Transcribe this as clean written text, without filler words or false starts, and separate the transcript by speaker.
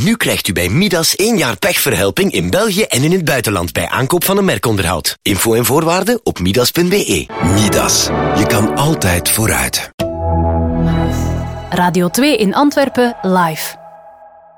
Speaker 1: Nu krijgt u bij Midas 1 jaar pechverhelping in België en in het buitenland bij aankoop van een merkonderhoud. Info en voorwaarden op midas.be.
Speaker 2: Midas. Je kan altijd vooruit.
Speaker 3: Radio 2 in Antwerpen live.